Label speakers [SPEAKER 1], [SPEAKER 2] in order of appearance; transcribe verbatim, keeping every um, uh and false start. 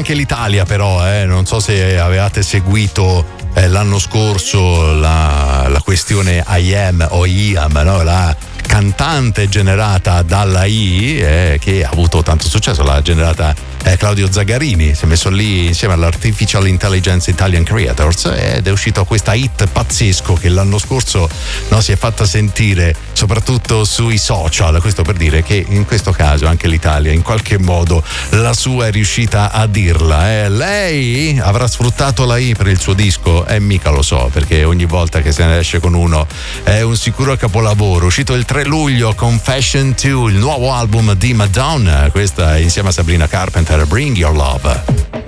[SPEAKER 1] anche l'Italia però, eh, non so se avevate seguito eh, l'anno scorso la, la questione I Am o I Am, no? La cantante generata dalla I eh, che ha avuto tanto successo, l'ha generata eh, Claudio Zagarini, si è messo lì insieme all'Artificial Intelligence Italian Creators ed è uscito questa hit pazzesco che l'anno scorso no, si è fatta sentire soprattutto sui social. Questo per dire che in questo caso anche l'Italia in qualche modo la sua è riuscita a dirla. Eh. Lei avrà sfruttato la I per il suo disco? Eh mica lo so, perché ogni volta che se ne esce con uno è un sicuro capolavoro. Uscito il tre luglio, Confession due, il nuovo album di Madonna, questa insieme a Sabrina Carpenter, Bring Your Love.